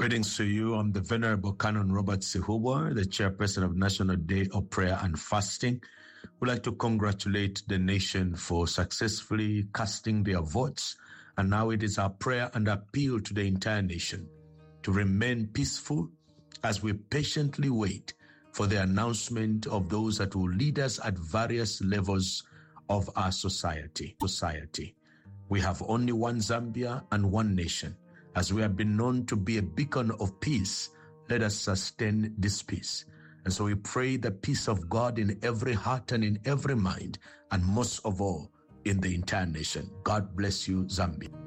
Greetings to you. I'm the Venerable Canon Robert Sihuwa, the chairperson of National Day of Prayer and Fasting. We'd like to congratulate the nation for successfully casting their votes. And now it is our prayer and appeal to the entire nation to remain peaceful as we patiently wait for the announcement of those that will lead us at various levels of our society. We have only one Zambia and one nation. As we have been known to be a beacon of peace, let us sustain this peace. And so we pray the peace of God in every heart and in every mind, and most of all, in the entire nation. God bless you, Zambia.